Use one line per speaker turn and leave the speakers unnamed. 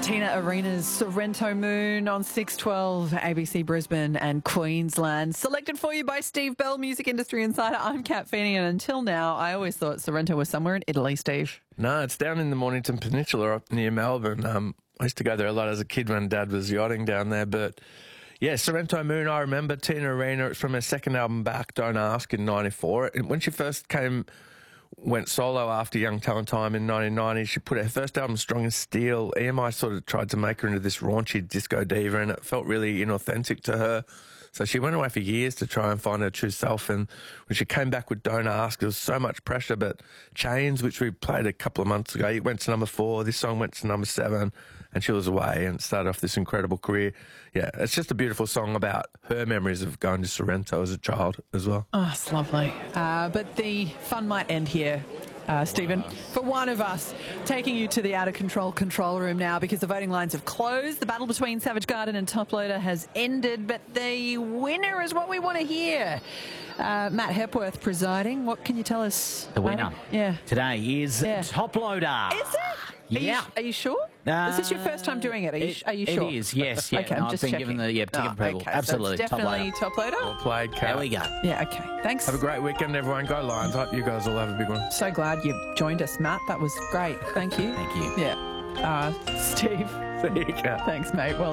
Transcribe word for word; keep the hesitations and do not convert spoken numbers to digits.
Tina Arena's Sorrento Moon on six twelve A B C Brisbane and Queensland. Selected for you by Steve Bell, Music Industry Insider. I'm Kat Feeney, and until now, I always thought Sorrento was somewhere in Italy, Steve.
No, it's down in the Mornington Peninsula up near Melbourne. Um, I used to go there a lot as a kid when Dad was yachting down there. But, yeah, Sorrento Moon, I remember Tina Arena. It's from her second album back, Don't Ask, in ninety-four. And when she first came... went solo after Young Talent Time in nineteen ninety. She put her first album, Strong as Steel. E M I sort of tried to make her into this raunchy disco diva, and it felt really inauthentic to her. So she went away for years to try and find her true self, and when she came back with Don't Ask, there was so much pressure. But Chains, which we played a couple of months ago, it went to number four. This song went to number seven, and she was away and started off this incredible career. Yeah, it's just a beautiful song about her memories of going to Sorrento as a child as well.
Oh, it's lovely. Uh, but the fun might end here. Uh, Stephen, for one of us, taking you to the out-of-control control room now because the voting lines have closed. The battle between Savage Garden and Toploader has ended, but the winner is what we want to hear. Uh, Matt Hepworth presiding. What can you tell us?
The winner
uh, yeah.
today is
yeah.
Toploader.
Is it? Are
Yeah.
You, are you sure?
Uh,
is this your first time doing it? Are you,
it,
are you sure?
It is, yes. Yeah.
Okay,
no,
I'm
I've
just
been
checking.
given the yeah, to
Oh,
give people.
okay,
Absolutely.
so it's definitely
Toploader.
Toploader?
Well played, Kat.
There we go.
Yeah, okay. Thanks.
Have a great weekend, everyone. Go Lions. Hope you guys all have a big one.
So glad you joined us, Matt. That was great. Thank you.
Thank you.
Yeah. Uh, Steve.
See you, Kat.
Thanks, mate. Well